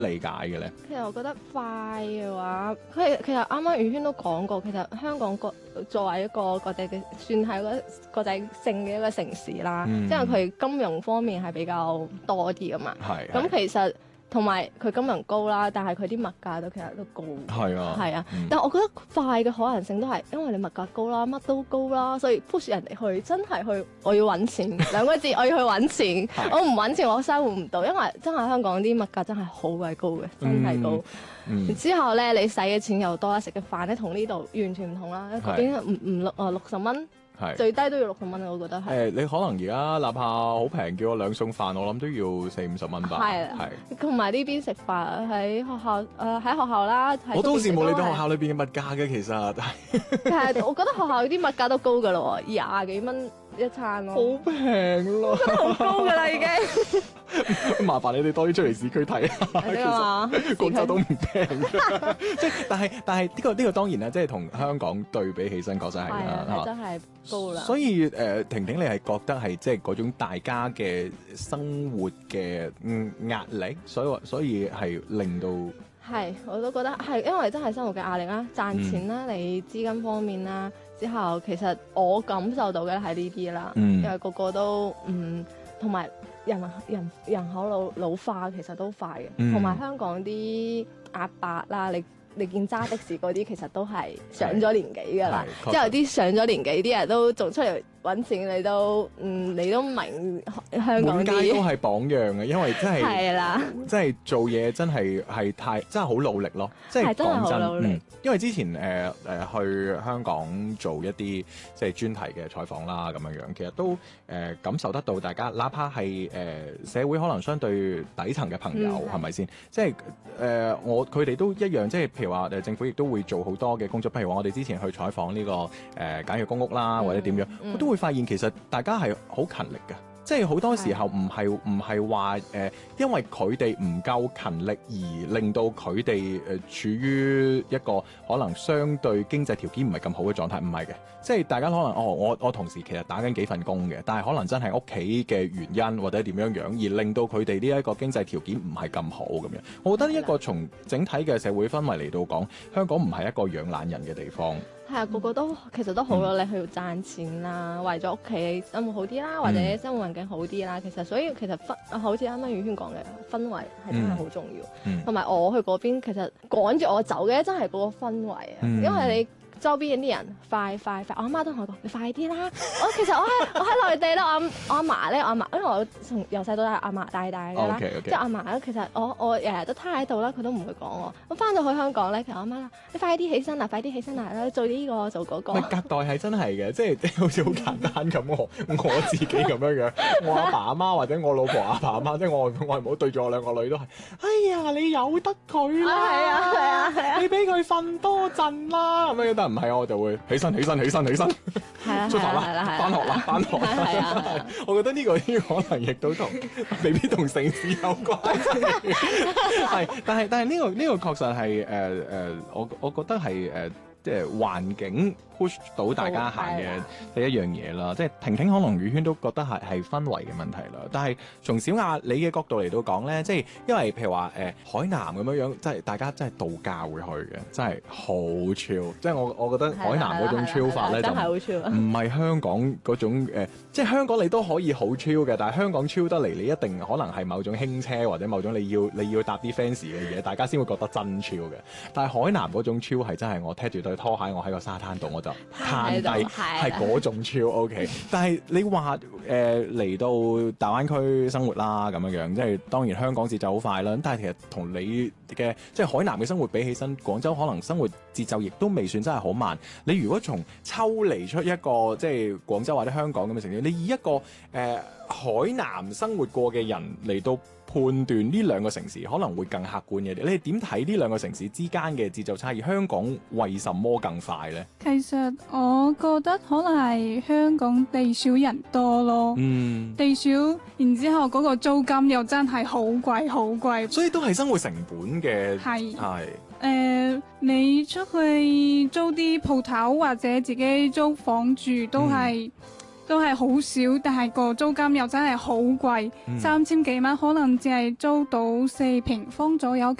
理解嘅咧？ 其實我覺得快嘅話，其實啱啱宇軒都講過，其實香港作為一個國際嘅，算係一個國際性嘅一個城市啦，因為佢金融方面係比較多啲噶嘛。 係。 咁其實同埋佢金融高啦，但係佢啲物價其實都高。 係啊。 係啊，但係我覺得快嘅可能性都係因為你物價高啦，乜都高啦，所以 push 人哋去真係去，我要揾錢兩個字，我要去揾錢，我唔揾錢我生活唔到，因為真係香港啲物價真係好鬼高嘅，真係高。然之後咧，你使嘅錢又多啦，食嘅飯咧同呢度完全唔同啦，嗰邊60蚊。最低都要60蚊，我覺得係。 你可能而家哪怕好平，叫我兩餸飯，我諗都要40-50蚊吧。 係。同埋呢邊食飯喺學校，喺學校啦。 我都羨慕你哋學校裏邊嘅物價嘅，其實。 係，我覺得學校啲物價都高㗎咯喎，20幾蚊一餐咯。 好平咯。 真係好高㗎啦，已經。 麻煩你哋多啲出嚟市區睇下。 係啊嘛， 廣州都唔平㗎。即係，但係呢個當然啦，即係同香港對比起身，確實係啦， 係真係高啦。 所以婷婷，你係覺得係即係嗰種大家嘅生活嘅壓力，所以係令到係，我都覺得係，因為真係生活嘅壓力啦，賺錢啦，你資金方面啦，之後其實我感受到嘅係呢啲啦，因為個個都同埋人口老化其實都快嘅，同埋香港啲阿伯啦，你見揸的士嗰啲其實都係上咗年紀㗎啦，之後啲上咗年紀啲人都仲出嚟揾錢，你都明香港啲。滿街都係榜樣嘅，因為真係係啦， 真係做嘢真係真係好努力咯，即係講真，因為之前去香港做一啲即係專題嘅採訪啦，咁樣其實都感受得到大家，哪怕係社會可能相對底層嘅朋友，係咪先？即係佢哋都一樣，即係譬如話政府亦都會做好多嘅工作，譬如話我哋之前去採訪呢個簡約公屋啦，或者點樣，我都會發現其實大家係好勤力嘅。即係好多時候唔係話因為佢哋唔夠勤力而令到佢哋處於一個可能相對經濟條件唔係咁好嘅狀態，唔係嘅。即係大家可能我同時其實打緊幾份工嘅，但係可能真係屋企嘅原因或者點樣而令到佢哋呢一個經濟條件唔係咁好咁樣。我覺得一個從整體嘅社會氛圍嚟到講，香港唔係一個養懶人嘅地方。 係啊，個個都其實都好努力去賺錢啦，為咗屋企生活好啲啦，或者生活環境好啲啦。其實所以其實好似啱啱宇軒講嘅氛圍係真係好重要。同埋我去嗰邊其實趕住我走嘅真係嗰個氛圍啊，因為你周邊啲人快，我阿媽都同我講：你快啲啦！其實我喺內地咧，我阿嫲咧，因為我從由細到大阿嫲帶大㗎啦，即係阿嫲咧，其實我日日都攤喺度啦，佢都唔會講我。咁翻到去香港咧，其實我阿媽啦，你快啲起身啦，做呢個做嗰個。 隔代係真係嘅，即係好似好簡單咁。我自己咁樣，我阿爸阿媽或者我老婆阿爸阿媽，即係我外母對住我兩個女都係，哎呀你由得佢啦， 係啊， 你俾佢瞓多陣啦咁樣，但唔係我就會起身，出發啦，翻學啦，我覺得呢個可能亦都未必同城市有關係，但係呢個確實係我覺得係即係環境 push 到大家行嘅第一樣嘢啦，即係婷婷可能宇軒都覺得係氛圍嘅問題啦。但係從小亞你嘅角度嚟到講咧，即係因為譬如話海南咁樣，即係大家真係度假會去嘅，真係好 chill。即係我覺得海南嗰種 chill 法咧就唔係香港嗰種即係香港你都可以好 chill 嘅，但係香港 chill 得嚟，你一定可能係某種輕車或者某種你要搭啲 fancy 嘅嘢，大家先會覺得真 chill 嘅。但係海南嗰種 chill 係真係我踢住對拖鞋，我喺個沙灘度我就攤低，係嗰種超 OK。但係你話嚟到大灣區生活啦咁樣，即係當然香港節奏好快啦。咁但係其實同你嘅即係海南嘅生活比起身，廣州可能生活節奏亦都未算真係好慢。你如果從抽離出一個即係廣州或者香港咁嘅城市，你以一個海南生活過嘅人嚟到判斷呢兩個城市可能會更客觀一啲，你哋點睇呢兩個城市之間嘅節奏差異？香港為什麼更快呢？ 其實我覺得可能係香港地少人多咯，地少，然之後嗰個租金又真係好貴， 所以都係生活成本嘅。 係你出去租啲鋪頭或者自己租房住都係都係好少，但係個租金又真係好貴，3000幾蚊可能只係租到4平方左右。